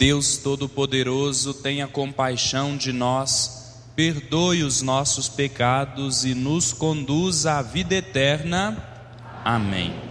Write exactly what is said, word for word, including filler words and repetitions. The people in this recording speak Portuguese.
Deus Todo-Poderoso, tenha compaixão de nós, perdoe os nossos pecados e nos conduza à vida eterna. Amém.